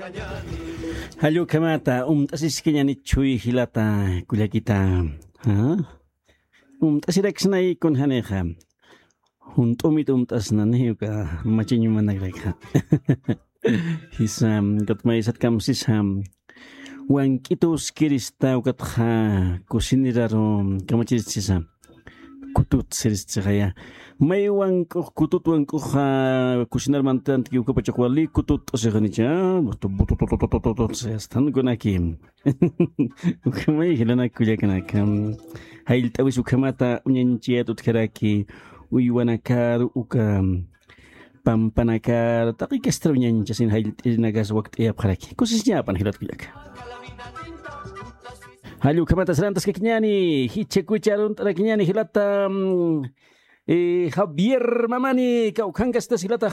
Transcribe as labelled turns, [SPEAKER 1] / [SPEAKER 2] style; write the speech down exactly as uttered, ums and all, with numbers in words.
[SPEAKER 1] Hallo kamata, um das ist kanya ni chui hilata kulakita. Ha? Um das ist nai kon haneha. Hunt umit um das nanhiuka machinyu managreka. Hisam gatmai sat kam sisam. Wan kitus kirista ukatha kusiniraro kamachis sisam. Kutut seris tsaya. May wan kutut wan kuha kusinar mantan ki ko pachakwali kutut seganicha butu butu to to to to to stan gonaki. Ukmay hilana kujakana kam. Hail tawisu kamata unyanchia tutkaraki uywanakar ukam pampanakar taki kastrawnya sin hail nagas waktu ya paraki. Khususnya apa hilat kujak. Halo kamata serantas kekinyani hichekucharun tarakinyani hilata eh Javier Mamani kau kangas hilata